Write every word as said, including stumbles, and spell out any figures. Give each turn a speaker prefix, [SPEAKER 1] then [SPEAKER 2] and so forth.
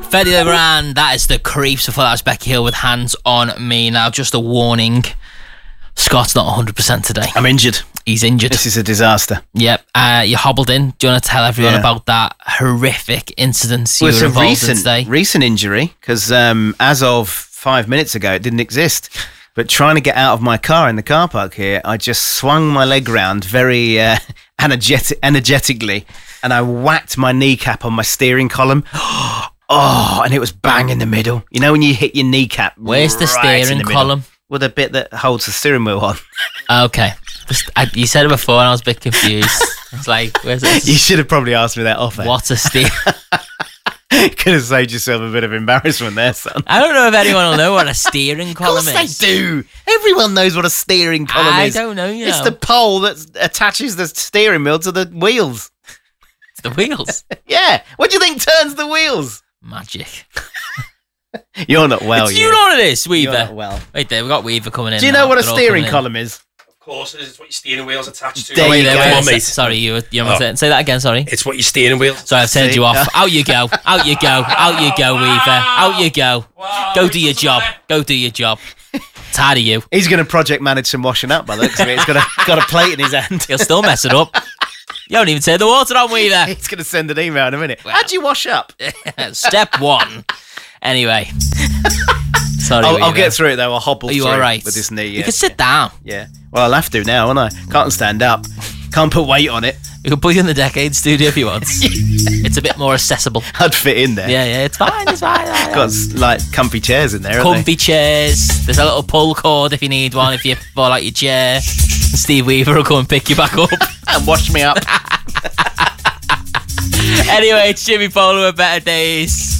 [SPEAKER 1] Fede Legrand, that is the Creeps. Before that was Becky Hill with Hands on Me. Now, just a warning, Scott's not one hundred percent today.
[SPEAKER 2] I'm injured.
[SPEAKER 1] He's injured.
[SPEAKER 2] This is a disaster.
[SPEAKER 1] Yep. Uh, you hobbled in. Do you want to tell everyone
[SPEAKER 2] Yeah.
[SPEAKER 1] about that horrific incident you
[SPEAKER 2] Well, it's
[SPEAKER 1] were
[SPEAKER 2] a
[SPEAKER 1] involved
[SPEAKER 2] recent,
[SPEAKER 1] in today?
[SPEAKER 2] recent injury, because um, as of five minutes ago, it didn't exist. But trying to get out of my car in the car park here, I just swung my leg round very uh, energetic, energetically, and I whacked my kneecap on my steering column. Oh, and it was bang in the middle. You know when you hit your kneecap?
[SPEAKER 1] Where's the
[SPEAKER 2] right in
[SPEAKER 1] steering
[SPEAKER 2] the middle?
[SPEAKER 1] column?
[SPEAKER 2] Well, the bit that holds the steering wheel on.
[SPEAKER 1] Okay. Just, I, you said it before and I was a bit confused. It's like, where's it?
[SPEAKER 2] You should have probably asked me that off air.
[SPEAKER 1] What's a steer?
[SPEAKER 2] Could have saved yourself a bit of embarrassment there, son.
[SPEAKER 1] I don't know if anyone will know what a steering column
[SPEAKER 2] Of course
[SPEAKER 1] is.
[SPEAKER 2] they do. Everyone knows what a steering column
[SPEAKER 1] I
[SPEAKER 2] is.
[SPEAKER 1] don't know, you
[SPEAKER 2] It's
[SPEAKER 1] know.
[SPEAKER 2] the pole that attaches the steering wheel to the wheels.
[SPEAKER 1] It's the wheels.
[SPEAKER 2] Yeah. What do you think turns the wheels?
[SPEAKER 1] Magic.
[SPEAKER 2] You're not well,
[SPEAKER 1] it's you know what it is,
[SPEAKER 2] You're
[SPEAKER 1] Weaver.
[SPEAKER 2] not well.
[SPEAKER 1] Wait there, we've got Weaver coming in.
[SPEAKER 2] Do you
[SPEAKER 1] now.
[SPEAKER 2] know what a
[SPEAKER 1] They're all
[SPEAKER 2] steering
[SPEAKER 1] coming in.
[SPEAKER 2] column is?
[SPEAKER 3] Of course, it's what your steering wheel's attached to.
[SPEAKER 2] There
[SPEAKER 1] Oh, wait
[SPEAKER 2] you
[SPEAKER 1] there,
[SPEAKER 2] go.
[SPEAKER 1] wait
[SPEAKER 3] Come
[SPEAKER 1] there.
[SPEAKER 3] on, mate.
[SPEAKER 1] Sorry, you, you're on
[SPEAKER 3] Oh.
[SPEAKER 1] it. Say that again, sorry.
[SPEAKER 3] It's what your steering wheel.
[SPEAKER 1] Sorry, I've turned
[SPEAKER 2] See?
[SPEAKER 1] you off. Out you go. Out you go. Out you go, Weaver. Out you go.
[SPEAKER 3] Wow,
[SPEAKER 1] Go
[SPEAKER 3] it
[SPEAKER 1] do your
[SPEAKER 3] doesn't
[SPEAKER 1] job.
[SPEAKER 3] matter.
[SPEAKER 1] Go do your job. Tired of you.
[SPEAKER 2] He's going to project manage some washing up by the looks of it. He's got a, got a plate in his hand.
[SPEAKER 1] He'll still mess it up. You haven't even turned the water on, Weaver.
[SPEAKER 2] He's going to send an email in a minute. How'd you wash up?
[SPEAKER 1] Step one. Anyway. Sorry,
[SPEAKER 2] I'll, I'll
[SPEAKER 1] Weaver.
[SPEAKER 2] get through it though. I'll hobble
[SPEAKER 1] Are you
[SPEAKER 2] through
[SPEAKER 1] all right?
[SPEAKER 2] with this knee.
[SPEAKER 1] You
[SPEAKER 2] Yeah.
[SPEAKER 1] can sit down.
[SPEAKER 2] yeah. Well, I'll have to now, won't I? Can't stand up. Can't put weight on it.
[SPEAKER 1] We can put you in the Decade studio if you want. It's a bit more accessible.
[SPEAKER 2] I'd fit in there.
[SPEAKER 1] Yeah, yeah, it's fine. It's fine.
[SPEAKER 2] Got like comfy chairs in there, haven't
[SPEAKER 1] Comfy chairs. There's a little pull cord if you need one. If you fall out your chair, and Steve Weaver will come and pick you back up.
[SPEAKER 2] they? And wash me up.
[SPEAKER 1] Anyway, it's Jimmy Polo with Better Days.